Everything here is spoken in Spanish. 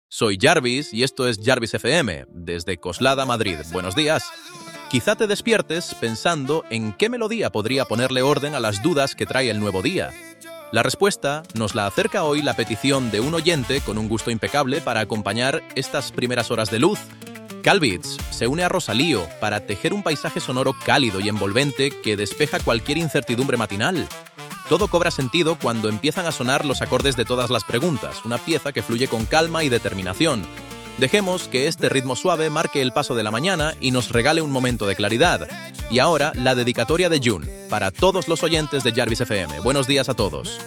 Soy Jarvis y esto es Jarvis FM, desde Coslada, Madrid. Buenos días. Quizá te despiertes pensando en qué melodía podría ponerle orden a las dudas que trae el nuevo día. La respuesta nos la acerca hoy la petición de un oyente con un gusto impecable para acompañar estas primeras horas de luz. Calbits se une a Rosalío para tejer un paisaje sonoro cálido y envolvente que despeja cualquier incertidumbre matinal. Todo cobra sentido cuando empiezan a sonar los acordes de todas las preguntas, una pieza que fluye con calma y determinación. Dejemos que este ritmo suave marque el paso de la mañana y nos regale un momento de claridad. Y ahora, la dedicatoria de June, para todos los oyentes de Jarvis FM. Buenos días a todos.